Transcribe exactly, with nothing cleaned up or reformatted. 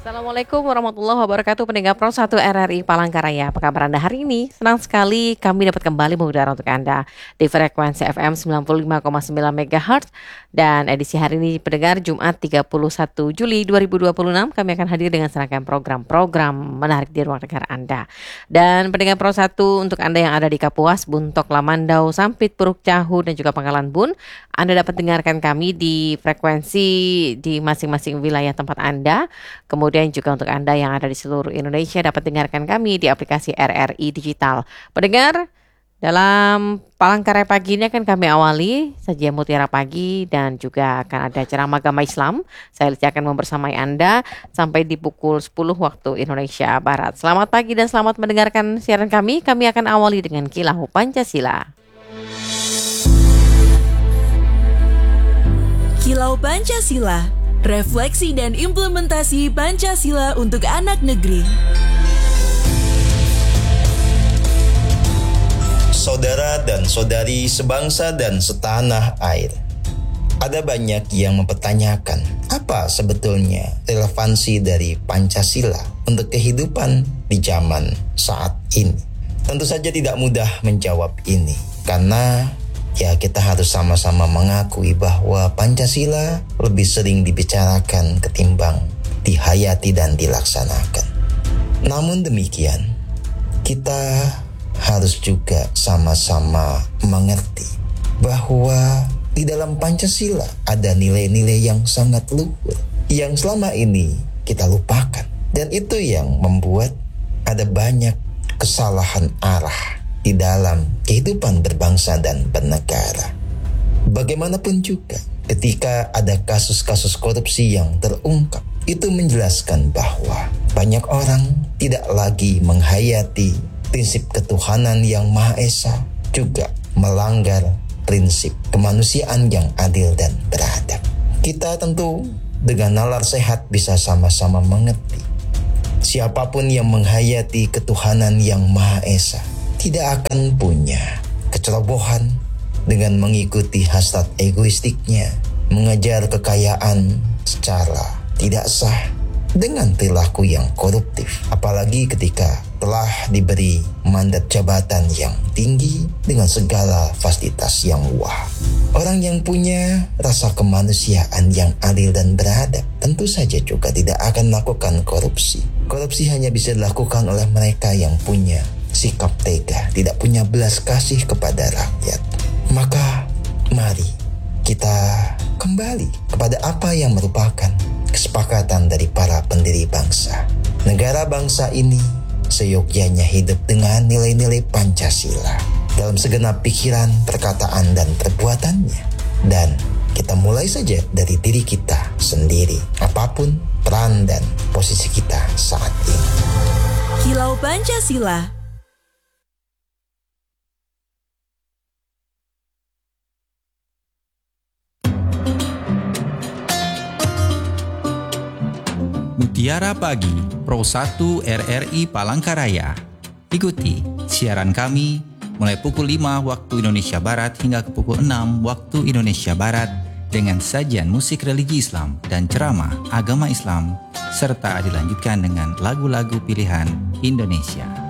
Assalamualaikum warahmatullahi wabarakatuh, pendengar Pro satu R R I Palangkaraya. Apa kabar Anda hari ini? Senang sekali kami dapat kembali mengudara untuk Anda di frekuensi F M sembilan puluh lima koma sembilan megahertz. Dan edisi hari ini pendengar Jumat tiga puluh satu Juli dua ribu dua puluh enam, kami akan hadir dengan serangkaian program-program menarik di ruang dengar Anda. Dan pendengar Pro satu, untuk Anda yang ada di Kapuas, Buntok, Lamandau, Sampit, Puruk Cahu, dan juga Pangkalan Bun, Anda dapat dengarkan kami di frekuensi di masing-masing wilayah tempat Anda. Kemudian juga untuk Anda yang ada di seluruh Indonesia dapat dengarkan kami di aplikasi R R I Digital. Pendengar, dalam Palangkaraya pagi ini akan kami awali sajian Mutiara Pagi dan juga akan ada ceramah agama Islam. Saya Lici akan membersamai Anda sampai di pukul sepuluh waktu Indonesia Barat. Selamat pagi dan selamat mendengarkan siaran kami. Kami akan awali dengan Kilau Pancasila. Kilau Pancasila, refleksi dan implementasi Pancasila untuk anak negeri. Saudara dan saudari sebangsa dan setanah air, ada banyak yang mempertanyakan apa sebetulnya relevansi dari Pancasila untuk kehidupan di zaman saat ini. Tentu saja tidak mudah menjawab ini, karena ya kita harus sama-sama mengakui bahwa Pancasila lebih sering dibicarakan ketimbang dihayati dan dilaksanakan. Namun demikian, kita harus juga sama-sama mengerti bahwa di dalam Pancasila ada nilai-nilai yang sangat luhur yang selama ini kita lupakan. Dan itu yang membuat ada banyak kesalahan arah di dalam kehidupan berbangsa dan bernegara. Bagaimanapun juga, ketika ada kasus-kasus korupsi yang terungkap, itu menjelaskan bahwa banyak orang tidak lagi menghayati prinsip ketuhanan yang Maha Esa, juga melanggar prinsip kemanusiaan yang adil dan beradab. Kita tentu dengan nalar sehat bisa sama-sama mengerti, siapapun yang menghayati ketuhanan yang Maha Esa tidak akan punya kecerobohan dengan mengikuti hasrat egoistiknya, mengejar kekayaan secara tidak sah dengan perilaku yang koruptif, apalagi ketika telah diberi mandat jabatan yang tinggi dengan segala fasilitas yang wah. Orang yang punya rasa kemanusiaan yang adil dan beradab tentu saja juga tidak akan melakukan korupsi. Korupsi hanya bisa dilakukan oleh mereka yang punya sikap tega, tidak punya belas kasih kepada rakyat. Maka mari kita kembali kepada apa yang merupakan kesepakatan dari para pendiri bangsa. Negara bangsa ini seyogyanya hidup dengan nilai-nilai Pancasila dalam segenap pikiran, perkataan, dan perbuatannya. Dan kita mulai saja dari diri kita sendiri, apapun peran dan posisi kita saat ini. Kilau Pancasila. Mutiara Pagi, Pro satu R R I Palangkaraya. Ikuti siaran kami mulai pukul lima waktu Indonesia Barat hingga ke pukul enam waktu Indonesia Barat dengan sajian musik religi Islam dan ceramah agama Islam, serta dilanjutkan dengan lagu-lagu pilihan Indonesia.